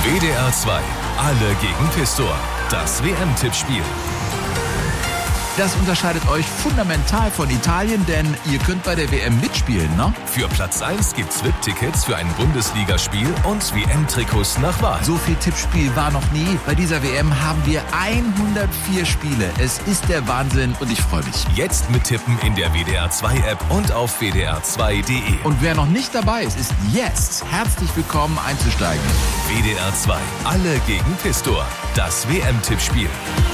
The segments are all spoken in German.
WDR 2, alle gegen Pistor. Das WM-Tippspiel. Das unterscheidet euch fundamental von Italien, denn ihr könnt bei der WM mitspielen, ne? Für Platz 1 gibt's VIP-Tickets für ein Bundesligaspiel und WM-Trikots nach Wahl. So viel Tippspiel war noch nie. Bei dieser WM haben wir 104 Spiele. Es ist der Wahnsinn und ich freue mich. Jetzt mittippen in der WDR 2 App und auf wdr2.de. Und wer noch nicht dabei ist, ist jetzt herzlich willkommen einzusteigen. WDR 2, alle gegen Pistor. Das WM-Tippspiel.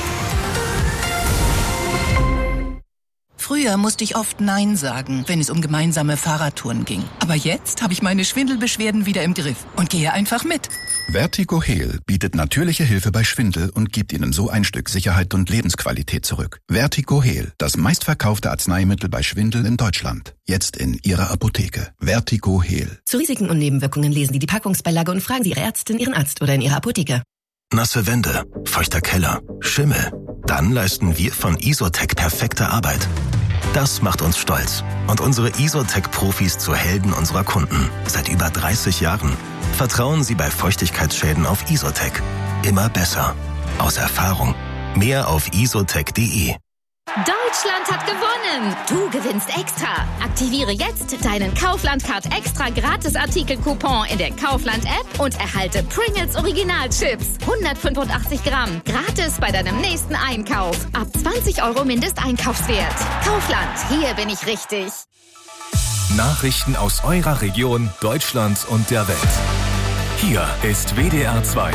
Früher musste ich oft Nein sagen, wenn es um gemeinsame Fahrradtouren ging. Aber jetzt habe ich meine Schwindelbeschwerden wieder im Griff und gehe einfach mit. Vertigo Heal bietet natürliche Hilfe bei Schwindel und gibt Ihnen so ein Stück Sicherheit und Lebensqualität zurück. Vertigo Heal, das meistverkaufte Arzneimittel bei Schwindel in Deutschland. Jetzt in Ihrer Apotheke. Vertigo Heal. Zu Risiken und Nebenwirkungen lesen Sie die Packungsbeilage und fragen Sie Ihre Ärztin, Ihren Arzt oder in Ihrer Apotheke. Nasse Wände, feuchter Keller, Schimmel. Dann leisten wir von Isotec perfekte Arbeit. Das macht uns stolz und unsere Isotec-Profis zu Helden unserer Kunden. Seit über 30 Jahren. Vertrauen Sie bei Feuchtigkeitsschäden auf Isotec. Immer besser. Aus Erfahrung. Mehr auf isotec.de. Deutschland hat gewonnen! Du gewinnst extra. Aktiviere jetzt deinen Kaufland-Card extra Gratis-Artikel-Coupon in der Kaufland-App und erhalte Pringles Original-Chips. 185 Gramm. Gratis bei deinem nächsten Einkauf. Ab 20 € Mindesteinkaufswert. Kaufland, hier bin ich richtig. Nachrichten aus eurer Region, Deutschland und der Welt. Hier ist WDR 2.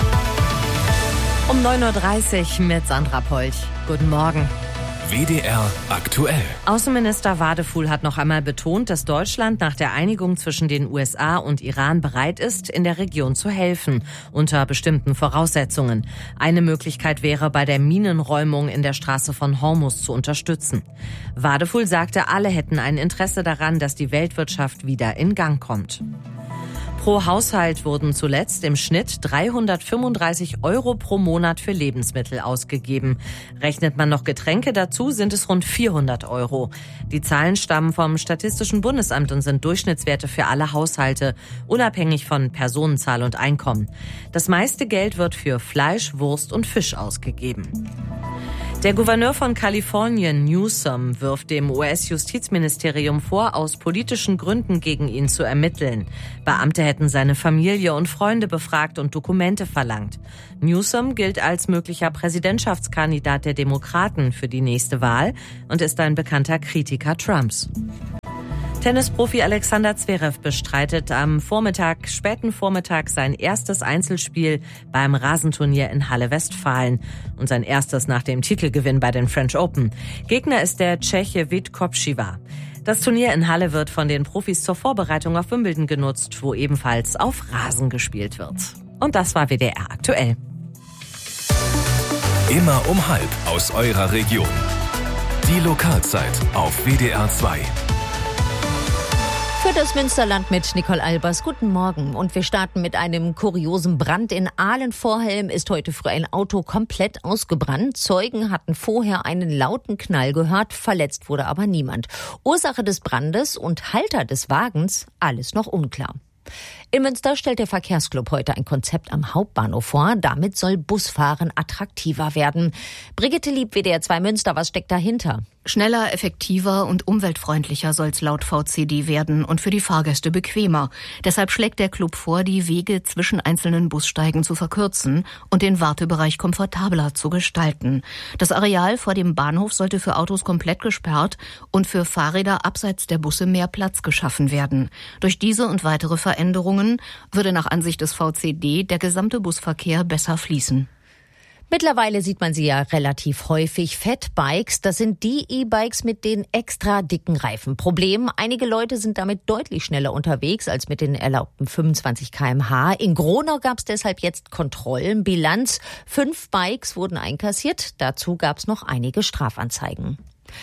Um 9.30 Uhr mit Sandra Polch. Guten Morgen. WDR aktuell. Außenminister Wadefuhl hat noch einmal betont, dass Deutschland nach der Einigung zwischen den USA und Iran bereit ist, in der Region zu helfen, unter bestimmten Voraussetzungen. Eine Möglichkeit wäre, bei der Minenräumung in der Straße von Hormuz zu unterstützen. Wadefuhl sagte, alle hätten ein Interesse daran, dass die Weltwirtschaft wieder in Gang kommt. Pro Haushalt wurden zuletzt im Schnitt 335 € pro Monat für Lebensmittel ausgegeben. Rechnet man noch Getränke dazu, sind es rund 400 €. Die Zahlen stammen vom Statistischen Bundesamt und sind Durchschnittswerte für alle Haushalte, unabhängig von Personenzahl und Einkommen. Das meiste Geld wird für Fleisch, Wurst und Fisch ausgegeben. Der Gouverneur von Kalifornien, Newsom, wirft dem US-Justizministerium vor, aus politischen Gründen gegen ihn zu ermitteln. Beamte hätten seine Familie und Freunde befragt und Dokumente verlangt. Newsom gilt als möglicher Präsidentschaftskandidat der Demokraten für die nächste Wahl und ist ein bekannter Kritiker Trumps. Tennisprofi Alexander Zverev bestreitet am späten Vormittag sein erstes Einzelspiel beim Rasenturnier in Halle Westfalen und sein erstes nach dem Titelgewinn bei den French Open. Gegner ist der Tscheche Vít Kopřiva. Das Turnier in Halle wird von den Profis zur Vorbereitung auf Wimbledon genutzt, wo ebenfalls auf Rasen gespielt wird. Und das war WDR aktuell. Immer um 12:30 aus eurer Region. Die Lokalzeit auf WDR 2. Für das Münsterland mit Nicole Albers. Guten Morgen. Und wir starten mit einem kuriosen Brand. In Ahlen-Vorhelm ist heute früh ein Auto komplett ausgebrannt. Zeugen hatten vorher einen lauten Knall gehört. Verletzt wurde aber niemand. Ursache des Brandes und Halter des Wagens, alles noch unklar. In Münster stellt der Verkehrsclub heute ein Konzept am Hauptbahnhof vor. Damit soll Busfahren attraktiver werden. Brigitte Lieb, WDR 2 Münster, was steckt dahinter? Schneller, effektiver und umweltfreundlicher soll's laut VCD werden und für die Fahrgäste bequemer. Deshalb schlägt der Club vor, die Wege zwischen einzelnen Bussteigen zu verkürzen und den Wartebereich komfortabler zu gestalten. Das Areal vor dem Bahnhof sollte für Autos komplett gesperrt und für Fahrräder abseits der Busse mehr Platz geschaffen werden. Durch diese und weitere Veränderungen würde nach Ansicht des VCD der gesamte Busverkehr besser fließen. Mittlerweile sieht man sie ja relativ häufig. Fatbikes, das sind die E-Bikes mit den extra dicken Reifen. Problem, einige Leute sind damit deutlich schneller unterwegs als mit den erlaubten 25 km/h. In Gronau gab es deshalb jetzt Kontrollen. Bilanz: 5 Bikes wurden einkassiert. Dazu gab es noch einige Strafanzeigen.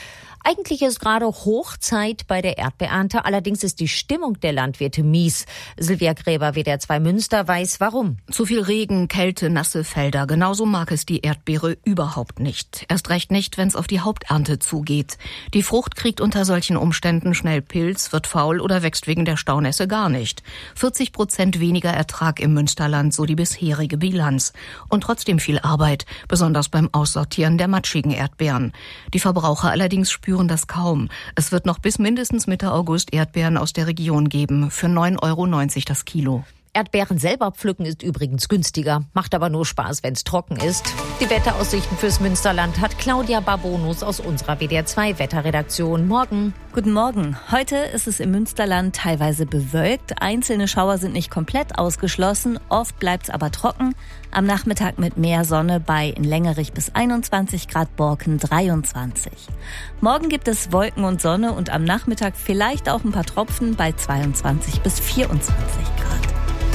Eigentlich ist gerade Hochzeit bei der Erdbeerernte, allerdings ist die Stimmung der Landwirte mies. Silvia Gräber, WDR 2 Münster, weiß warum. Zu viel Regen, Kälte, nasse Felder, genauso mag es die Erdbeere überhaupt nicht. Erst recht nicht, wenn es auf die Haupternte zugeht. Die Frucht kriegt unter solchen Umständen schnell Pilz, wird faul oder wächst wegen der Staunässe gar nicht. 40% weniger Ertrag im Münsterland, so die bisherige Bilanz. Und trotzdem viel Arbeit, besonders beim Aussortieren der matschigen Erdbeeren. Die Verbraucher allerdings spüren das kaum. Es wird noch bis mindestens Mitte August Erdbeeren aus der Region geben, für 9,90 € das Kilo. Erdbeeren selber pflücken ist übrigens günstiger, macht aber nur Spaß, wenn es trocken ist. Die Wetteraussichten fürs Münsterland hat Claudia Barbonus aus unserer WDR 2 Wetterredaktion. Morgen. Guten Morgen. Heute ist es im Münsterland teilweise bewölkt. Einzelne Schauer sind nicht komplett ausgeschlossen. Oft bleibt es aber trocken. Am Nachmittag mit mehr Sonne bei in Längerich bis 21 Grad, Borken 23. Morgen gibt es Wolken und Sonne und am Nachmittag vielleicht auch ein paar Tropfen bei 22 bis 24 Grad.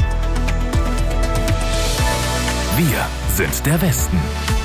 Wir sind der Westen.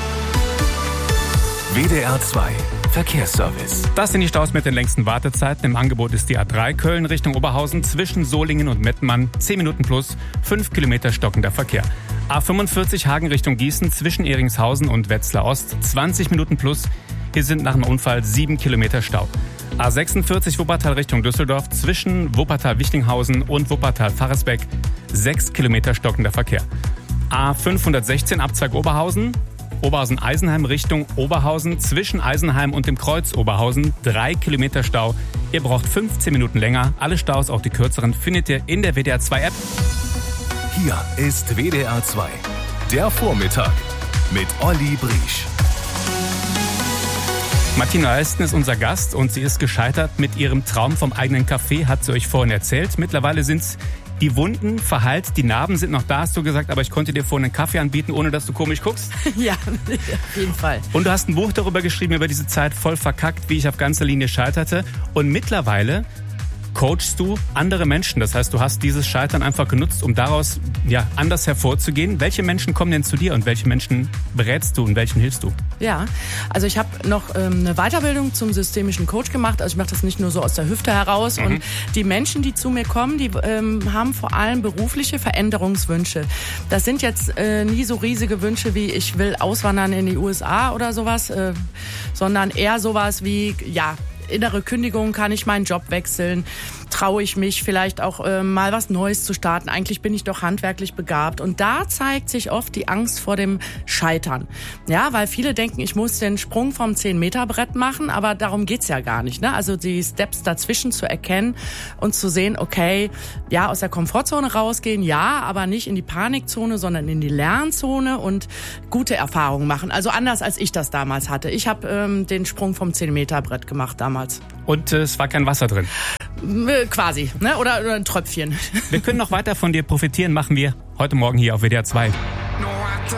WDR 2 Verkehrsservice. Das sind die Staus mit den längsten Wartezeiten. Im Angebot ist die A3 Köln Richtung Oberhausen zwischen Solingen und Mettmann. 10 Minuten plus, 5 Kilometer stockender Verkehr. A45 Hagen Richtung Gießen zwischen Eringshausen und Wetzlar Ost. 20 Minuten plus. Hier sind nach dem Unfall 7 Kilometer Stau. A46 Wuppertal Richtung Düsseldorf zwischen Wuppertal-Wichtinghausen und Wuppertal-Faresbeck. 6 Kilometer stockender Verkehr. A516 Abzweig Oberhausen, Oberhausen-Eisenheim Richtung Oberhausen, zwischen Eisenheim und dem Kreuz Oberhausen, 3 Kilometer Stau. Ihr braucht 15 Minuten länger. Alle Staus, auch die kürzeren, findet ihr in der WDR 2 App. Hier ist WDR 2, der Vormittag mit Olli Briesch. Martina Elsten ist unser Gast und sie ist gescheitert mit ihrem Traum vom eigenen Café, hat sie euch vorhin erzählt. Mittlerweile sind's die Wunden verheilt, die Narben sind noch da, hast du gesagt, aber ich konnte dir vorhin einen Kaffee anbieten, ohne dass du komisch guckst. Ja, auf jeden Fall. Und du hast ein Buch darüber geschrieben, über diese Zeit voll verkackt, wie ich auf ganzer Linie scheiterte. Und mittlerweile coachst du andere Menschen. Das heißt, du hast dieses Scheitern einfach genutzt, um daraus anders hervorzugehen. Welche Menschen kommen denn zu dir und welche Menschen berätst du und welchen hilfst du? Ja, also ich habe noch eine Weiterbildung zum systemischen Coach gemacht. Also ich mache das nicht nur so aus der Hüfte heraus. Und die Menschen, die zu mir kommen, die haben vor allem berufliche Veränderungswünsche. Das sind jetzt nie so riesige Wünsche wie ich will auswandern in die USA oder sowas, sondern eher sowas wie, innere Kündigung, kann ich meinen Job wechseln, traue ich mich vielleicht auch mal was Neues zu starten. Eigentlich bin ich doch handwerklich begabt. Und da zeigt sich oft die Angst vor dem Scheitern. Ja, weil viele denken, ich muss den Sprung vom 10-Meter-Brett machen, aber darum geht's ja gar nicht. Ne? Also die Steps dazwischen zu erkennen und zu sehen, okay, aus der Komfortzone rausgehen, aber nicht in die Panikzone, sondern in die Lernzone und gute Erfahrungen machen. Also anders, als ich das damals hatte. Ich habe den Sprung vom 10-Meter-Brett gemacht damals. Und es war kein Wasser drin? Quasi, ne? Oder ein Tröpfchen. Wir können noch weiter von dir profitieren, machen wir heute Morgen hier auf WDR 2.